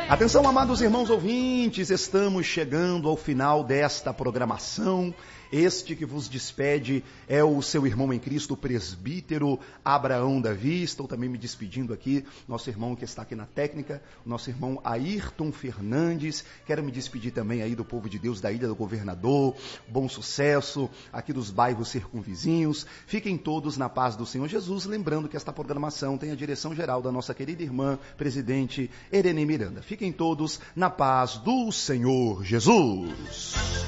Atenção, amados irmãos ouvintes, estamos chegando ao final desta programação. Este que vos despede é o seu irmão em Cristo, o presbítero Abraão Davi. Estou também me despedindo aqui, nosso irmão que está aqui na técnica, o nosso irmão Ayrton Fernandes. Quero me despedir também aí do povo de Deus da Ilha do Governador, Bom Sucesso, aqui dos bairros circunvizinhos. Fiquem todos na paz do Senhor Jesus, lembrando que esta programação tem a direção geral da nossa querida irmã, presidente Irene Miranda. Fiquem todos na paz do Senhor Jesus.